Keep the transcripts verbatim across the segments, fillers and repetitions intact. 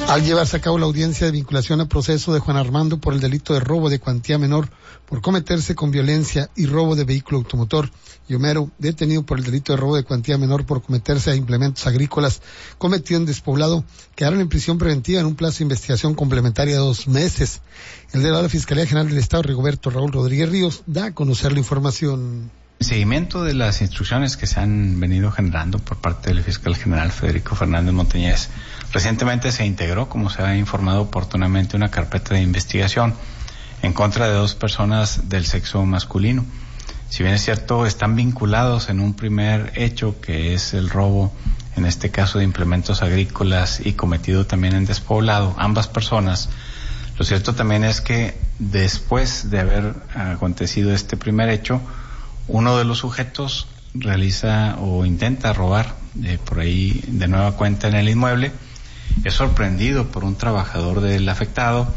Al llevarse a cabo la audiencia de vinculación a proceso de Juan Armando por el delito de robo de cuantía menor por cometerse con violencia y robo de vehículo automotor, y Homero, detenido por el delito de robo de cuantía menor por cometerse a implementos agrícolas cometido en despoblado, quedaron en prisión preventiva en un plazo de investigación complementaria de dos meses. El delegado de la Fiscalía General del Estado, Rigoberto Raúl Rodríguez Ríos, da a conocer la información. En seguimiento de las instrucciones que se han venido generando por parte del fiscal general Federico Fernández Montañez, recientemente se integró, como se ha informado oportunamente, una carpeta de investigación en contra de dos personas del sexo masculino. Si bien es cierto, están vinculados en un primer hecho, que es el robo, en este caso de implementos agrícolas y cometido también en despoblado, ambas personas. Lo cierto también es que después de haber acontecido este primer hecho, uno de los sujetos realiza o intenta robar eh, por ahí de nueva cuenta en el inmueble. Es sorprendido por un trabajador del afectado,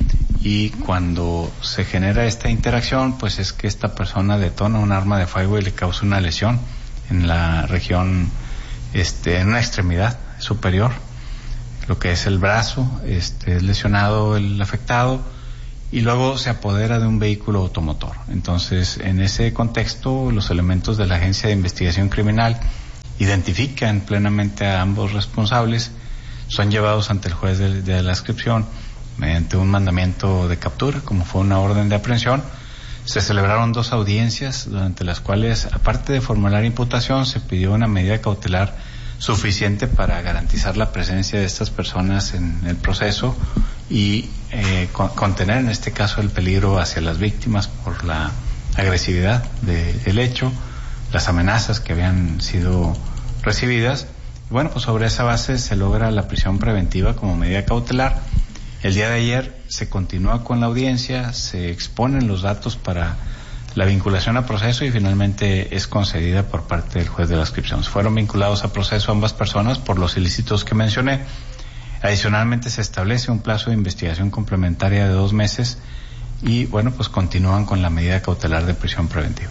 y cuando se genera esta interacción, pues es que esta persona detona un arma de fuego y le causa una lesión en la región, este, en una extremidad superior, lo que es el brazo. Este, es lesionado el afectado y luego se apodera de un vehículo automotor. Entonces, en ese contexto, los elementos de la Agencia de Investigación Criminal identifican plenamente a ambos responsables, son llevados ante el juez de, de la adscripción mediante un mandamiento de captura, como fue una orden de aprehensión. Se celebraron dos audiencias, durante las cuales, aparte de formular imputación, se pidió una medida cautelar suficiente para garantizar la presencia de estas personas en el proceso y eh, con, contener en este caso el peligro hacia las víctimas por la agresividad de, del hecho, las amenazas que habían sido recibidas. Y bueno, pues sobre esa base se logra la prisión preventiva como medida cautelar. El día de ayer se continúa con la audiencia, se exponen los datos para la vinculación a proceso y finalmente es concedida por parte del juez de la adscripción. Fueron vinculados a proceso ambas personas por los ilícitos que mencioné. Adicionalmente se establece un plazo de investigación complementaria de dos meses y bueno, pues continúan con la medida cautelar de prisión preventiva.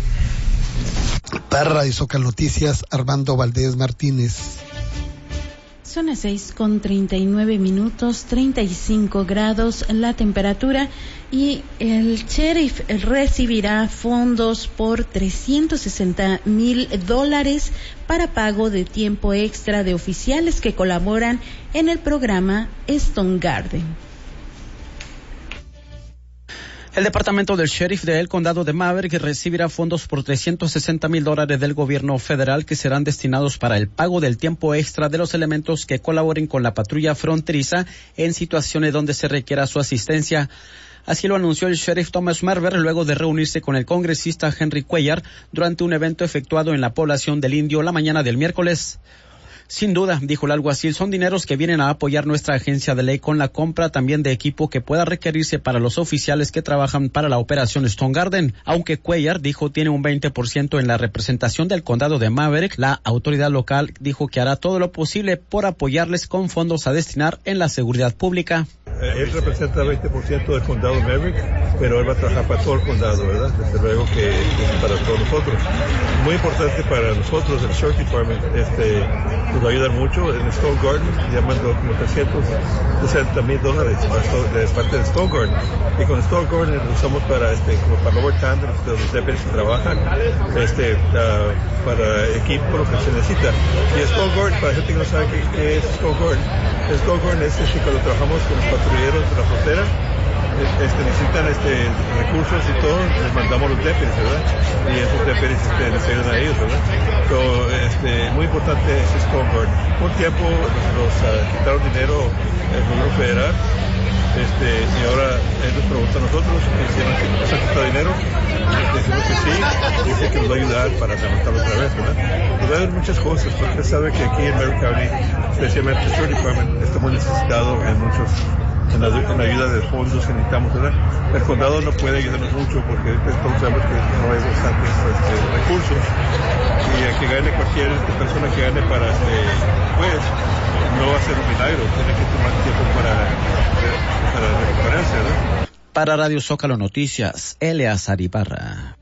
Para Radio Zócalo Noticias, Armando Valdés Martínez. Son las seis con treinta y nueve minutos, treinta y cinco grados la temperatura, y el sheriff recibirá fondos por trescientos sesenta mil dólares para pago de tiempo extra de oficiales que colaboran en el programa Stone Garden. El departamento del sheriff del condado de Maverick recibirá fondos por trescientos sesenta mil dólares del gobierno federal que serán destinados para el pago del tiempo extra de los elementos que colaboren con la patrulla fronteriza en situaciones donde se requiera su asistencia. Así lo anunció el sheriff Thomas Merver luego de reunirse con el congresista Henry Cuellar durante un evento efectuado en la población del Indio la mañana del miércoles. Sin duda, dijo el alguacil, son dineros que vienen a apoyar nuestra agencia de ley con la compra también de equipo que pueda requerirse para los oficiales que trabajan para la operación Stone Garden. Aunque Cuellar dijo tiene un veinte por ciento en la representación del condado de Maverick, la autoridad local dijo que hará todo lo posible por apoyarles con fondos a destinar en la seguridad pública. Él representa el veinte por ciento del condado de Maverick, pero él va a trabajar para todo el condado, ¿verdad? Desde luego que es para todos nosotros. Muy importante para nosotros, el Sheriff Department, este, nos va a ayudar mucho. En Stone Garden ya mandó como trescientos sesenta mil dólares de parte de Stone Garden. Y con Stone Garden lo usamos para, este, como para Lower Tandem, donde los deputies trabajan, este, uh, para equipo, lo que se necesita. Y Stone Garden, para la gente que no sabe qué, qué es Stone Garden, Stone Garden es este, cuando trabajamos con los patrulleros de la frontera, este, necesitan este, recursos y todo, les mandamos los deputies, ¿verdad? Y esos deputies este, les ayudan a ellos, ¿verdad? So, este, muy importante es Stone Garden. Un tiempo nos uh, quitaron dinero el gobierno federal, este, y ahora él nos pregunta a nosotros si nos ha quitado dinero. Decimos que sí, dice que nos va a ayudar para levantarlo otra vez, ¿verdad? Nos va a haber muchas cosas, porque usted sabe que aquí en Maverick County, especialmente el Sheriff Department, estamos necesitados en muchos, en la, en la ayuda de fondos que necesitamos, ¿verdad? El condado no puede ayudarnos mucho porque todos sabemos que no hay bastantes este, recursos, y el que gane cualquier este, persona que gane para este juez no va a ser un milagro, tiene que tomar tiempo para, para recuperarse, ¿verdad? Para Radio Zócalo Noticias, Eleazar Ibarra.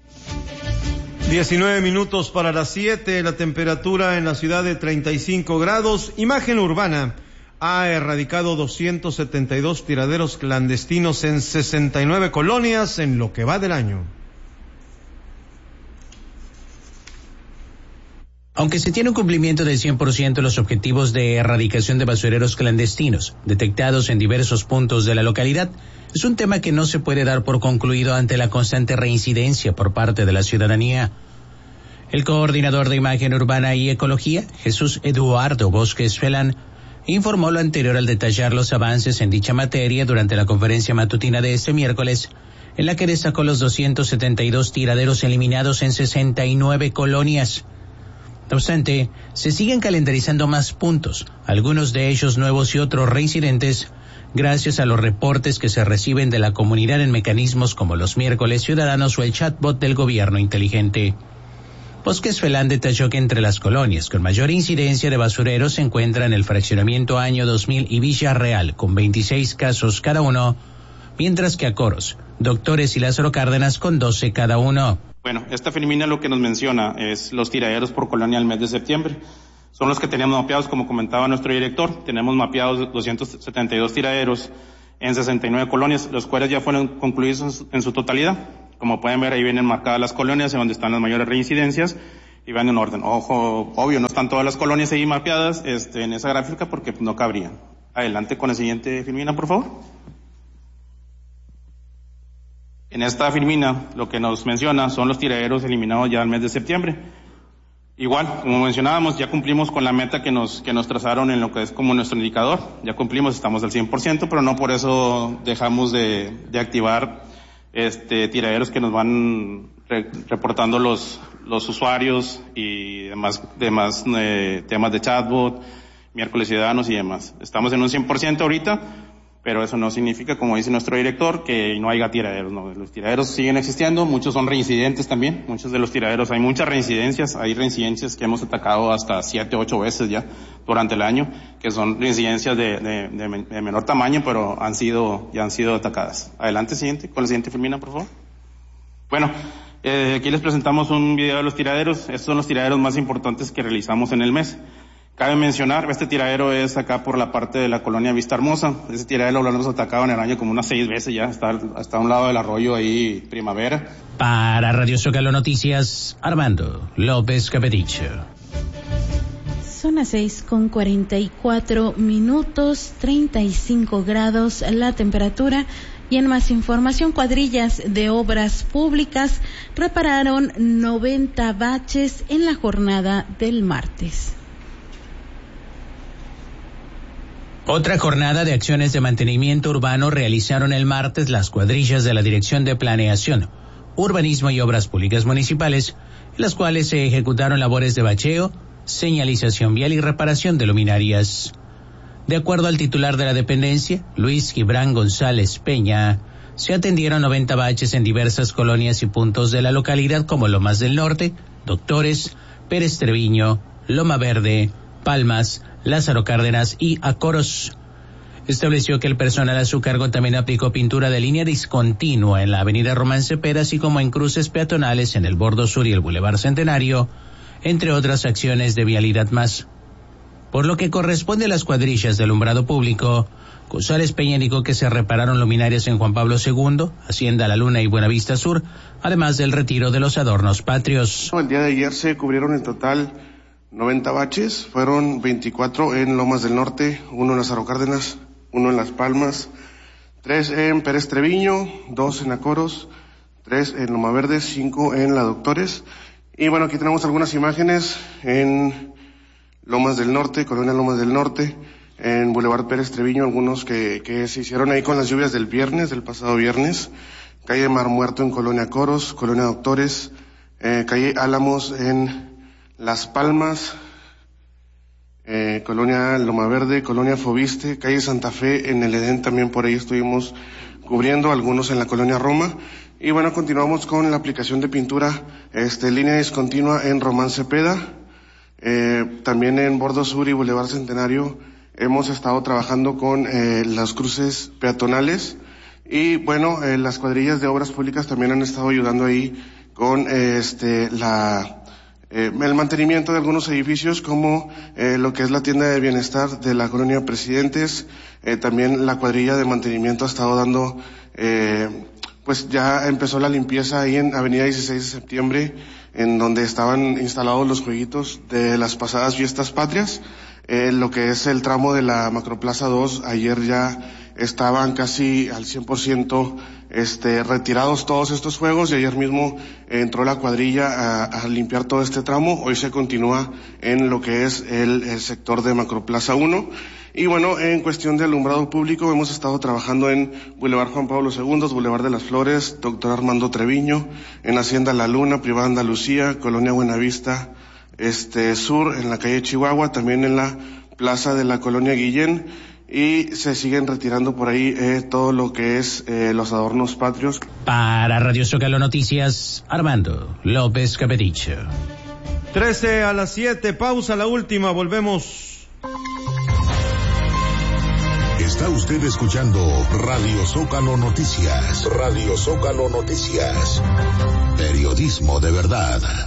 diecinueve minutos para las siete, la temperatura en la ciudad de treinta y cinco grados. Imagen urbana. ha erradicado doscientos setenta y dos tiraderos clandestinos en sesenta y nueve colonias en lo que va del año. Aunque se tiene un cumplimiento del cien por ciento de los objetivos de erradicación de basureros clandestinos detectados en diversos puntos de la localidad, es un tema que no se puede dar por concluido ante la constante reincidencia por parte de la ciudadanía. El coordinador de Imagen Urbana y Ecología, Jesús Eduardo Bosques Felán, informó lo anterior al detallar los avances en dicha materia durante la conferencia matutina de este miércoles, en la que destacó los doscientos setenta y dos tiraderos eliminados en sesenta y nueve colonias. No obstante, se siguen calendarizando más puntos, algunos de ellos nuevos y otros reincidentes, gracias a los reportes que se reciben de la comunidad en mecanismos como los miércoles ciudadanos o el chatbot del gobierno inteligente. Bosques Felán detalló que entre las colonias con mayor incidencia de basureros se encuentran el fraccionamiento Año dos mil y Villarreal, con veintiséis casos cada uno, mientras que Acoros, Doctores y Lázaro Cárdenas con doce cada uno. Bueno, esta filmina lo que nos menciona es los tiraderos por colonia al mes de septiembre. Son los que tenemos mapeados, como comentaba nuestro director. Tenemos mapeados doscientos setenta y dos tiraderos en sesenta y nueve colonias, los cuales ya fueron concluidos en su totalidad. Como pueden ver, ahí vienen marcadas las colonias en donde están las mayores reincidencias y van en orden. Ojo, obvio, no están todas las colonias ahí mapeadas este, en esa gráfica porque no cabrían. Adelante con la siguiente filmina, por favor. En esta filmina, lo que nos menciona son los tiraderos eliminados ya al mes de septiembre. Igual, como mencionábamos, ya cumplimos con la meta que nos, que nos trazaron en lo que es como nuestro indicador. Ya cumplimos, estamos al cien por ciento, pero no por eso dejamos de, de activar este tiraderos que nos van re, reportando los, los usuarios y demás, demás eh, temas de chatbot, miércoles ciudadanos y demás. Estamos en un cien por ciento ahorita, pero eso no significa, como dice nuestro director, que no haya tiraderos. No, los tiraderos siguen existiendo, muchos son reincidentes también, muchos de los tiraderos, hay muchas reincidencias, hay reincidencias que hemos atacado hasta siete, ocho veces ya durante el año, que son reincidencias de, de, de, de menor tamaño, pero han sido, ya han sido atacadas. Adelante, siguiente, con la siguiente filmina, por favor. Bueno, eh, aquí les presentamos un video de los tiraderos. Estos son los tiraderos más importantes que realizamos en el mes. Cabe mencionar, este tiradero es acá por la parte de la colonia Vista Hermosa. Este tiradero lo hemos atacado en el año como unas seis veces ya, hasta, hasta a un lado del arroyo ahí, Primavera. Para Radio Zócalo Noticias, Armando López Capedicho. Son las seis con cuarenta y cuatro minutos, treinta y cinco grados la temperatura. Y en más información, cuadrillas de obras públicas repararon noventa baches en la jornada del martes. Otra jornada de acciones de mantenimiento urbano realizaron el martes las cuadrillas de la Dirección de Planeación, Urbanismo y Obras Públicas Municipales, en las cuales se ejecutaron labores de bacheo, señalización vial y reparación de luminarias. De acuerdo al titular de la dependencia, Luis Gibran González Peña, se atendieron noventa baches en diversas colonias y puntos de la localidad como Lomas del Norte, Doctores, Pérez Treviño, Loma Verde, Palmas, Lázaro Cárdenas y Acoros. Estableció que el personal a su cargo también aplicó pintura de línea discontinua en la avenida Román Cepeda, así como en cruces peatonales en el Bordo Sur y el Boulevard Centenario, entre otras acciones de vialidad más. Por lo que corresponde a las cuadrillas de alumbrado público, González Peña indicó que se repararon luminarias en Juan Pablo segundo, Hacienda La Luna y Buenavista Sur, además del retiro de los adornos patrios. El día de ayer se cubrieron en total noventa baches, fueron veinticuatro en Lomas del Norte, uno en Lázaro Cárdenas, uno en Las Palmas, tres en Pérez Treviño, dos en Acoros, tres en Loma Verde, cinco en La Doctores. Y bueno, aquí tenemos algunas imágenes en Lomas del Norte, Colonia Lomas del Norte, en Boulevard Pérez Treviño, algunos que, que se hicieron ahí con las lluvias del viernes, del pasado viernes, calle Mar Muerto en Colonia Acoros, Colonia Doctores, eh, calle Álamos en Las Palmas, eh, Colonia Loma Verde, Colonia Fobiste, calle Santa Fe, en el Edén también por ahí estuvimos cubriendo, algunos en la Colonia Roma. Y bueno, continuamos con la aplicación de pintura, este, línea discontinua en Román Cepeda, eh, también en Bordo Sur y Boulevard Centenario. Hemos estado trabajando con eh, las cruces peatonales y bueno, eh, las cuadrillas de obras públicas también han estado ayudando ahí con eh, este la eh, el mantenimiento de algunos edificios como eh, lo que es la tienda de bienestar de la colonia Presidentes, eh, también la cuadrilla de mantenimiento ha estado dando, eh, pues ya empezó la limpieza ahí en Avenida dieciséis de septiembre, en donde estaban instalados los jueguitos de las pasadas fiestas patrias. Eh, lo que es el tramo de la Macroplaza dos, ayer ya estaban casi al cien por ciento este, retirados todos estos juegos y ayer mismo entró la cuadrilla a, a limpiar todo este tramo. Hoy se continúa en lo que es el, el sector de Macroplaza uno. Y bueno, en cuestión de alumbrado público hemos estado trabajando en Boulevard Juan Pablo segundo, Boulevard de las Flores, Doctor Armando Treviño, en Hacienda La Luna, Privada Andalucía, Colonia Buenavista, este Sur, en la calle Chihuahua, también en la plaza de la Colonia Guillén, y se siguen retirando por ahí eh, todo lo que es eh, los adornos patrios. Para Radio Zócalo Noticias, Armando López Capericho. trece a las siete, pausa la última, volvemos. Está usted escuchando Radio Zócalo Noticias. Radio Zócalo Noticias. Periodismo de verdad.